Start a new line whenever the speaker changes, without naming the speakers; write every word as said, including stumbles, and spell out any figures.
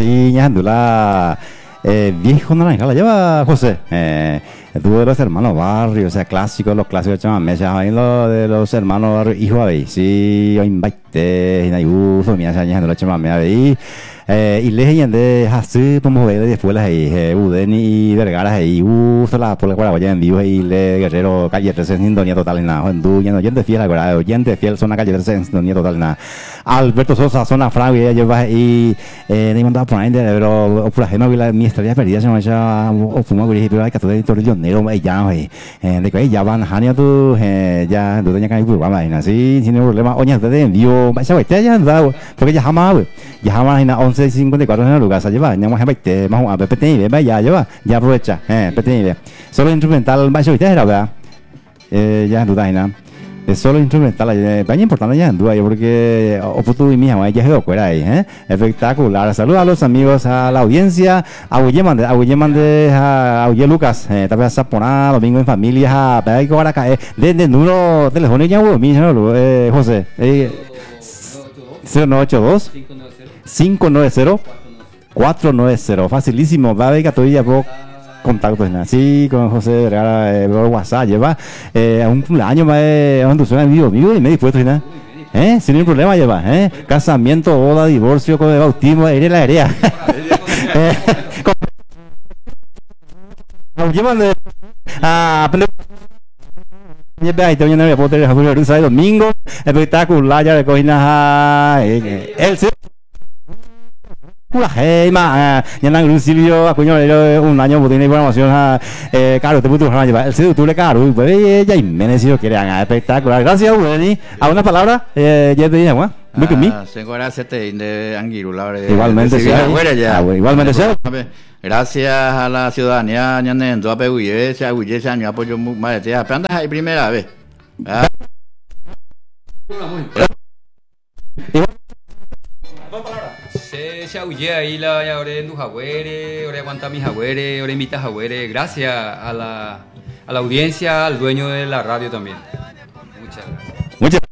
Sí, ya Andula, eh, viejo naranja, la lleva José. Eh, tú de los hermanos Barrio, o sea, clásicos, los clásicos de Chamamesa, ahí lo de los hermanos Barrio, hijo ahí, sí, hoy invite, y no uso, mira, ya Andula Chamamesa ahí. Eh, y les de Hasú, como ve de escuelas ahí, eh, Uden y Vergara ahí, uso la por la cual vayan en vivo ahí, le Guerrero, calle tres en sintonía total en nada, en du, oyente fiel, ¿verdad? Oyente fiel, zona calle tres en sintonía total en nada. Alberto Sosa, zona Frank, y lleva ahí, eh, ni mandaba por ahí, pero por la gema, mi estrella perdida, se me echa, o fuma, pero hay que hacer el torillonero, ya, eh, de que ya van, Hania, tú, ya, tú tenías que ir por Guama, así, sin problema, oye, ustedes envío, esa vez, ya, porque ya jamás, ya jamás, en once cincuenta y cuatro en el lugar, se lleva, ya más veinte, más a P T I, ya lleva, ya aprovecha, eh, P T I, solo instrumental, más ahorita era, ¿verdad? Eh, ya duda, ¿no? Es solo instrumental, es muy importante ya en duda, porque Oputu y mi mamá ya se dio cuenta ahí, ¿eh? Espectacular. Saludos a los amigos, a la audiencia, a Uyeman de, a Uyeman de, a Uye Lucas, eh, también a Saponá, domingo en familia, a Pedro Guaraca, eh, de, de número teléfono ya hubo, mi señor, eh, José, eh, cero nueve ocho dos cinco nueve cero cuatro nueve cero, facilísimo, va a ver que todavía puedo contactos nada, sí, con José Vergara, eh, por WhatsApp, lleva eh, a un cumpleaños más de inducción en vivo, vivo y me dispuesto y nada, eh, sin ningún problema lleva, eh, casamiento, boda, divorcio, con el bautismo, eres la herea, eh, con... llevan de a aprender. Ahí te viene a poder el domingo, espectacular, ya recogen a el Pura gema, ya no Lucilio, acuñó un año botín de información a Caro, te puto llevar el seductor de Caro, y pues ya inmenso que hagan espectacular. Gracias, Wendy. ¿A una palabra? Eh, ya te dije, ¿no? Muy que mí.
Tengo gracias de Anguirula.
Igualmente, sí. Igualmente, sí.
Gracias a la ciudadanía, ñanendo a Peguye, se aguye, se año apoyo más de tía. Pero ahí primera vez.
Se se auye ahí la ya ore en Jagüere, ore aguanta mi Jagüere, ore invita Jagüere, gracias a la a la audiencia, al dueño de la radio también. Muchas gracias.
Muchas